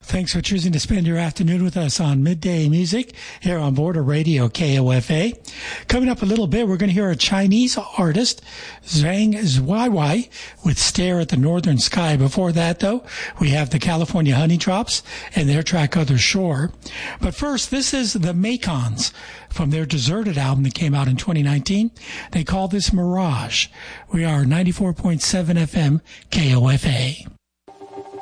Thanks for choosing to spend your afternoon with us on Midday Music here on Border Radio KOFA. Coming up a little bit, we're going to hear a Chinese artist, Zhang Zuiwei, with Stare at the Northern Sky. Before that, though, we have the California Honey Drops and their track Other Shore. But first, this is the Macons from their Deserted album that came out in 2019. They call this Mirage. We are 94.7 FM KOFA.